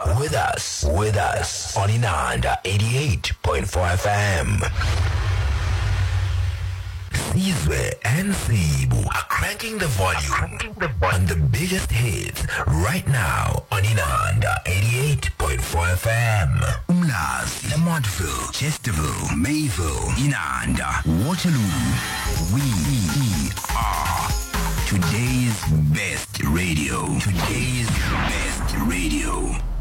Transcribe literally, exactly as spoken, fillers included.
With us, with us on Inanda eighty-eight point four F M. Sizwe and Sibu are cranking the volume on the biggest hits right now on Inanda eighty-eight point four F M. Umlazi, Lamontville, Chesterville, Mayville, Inanda, Waterloo. We are today's best radio. Today's best radio.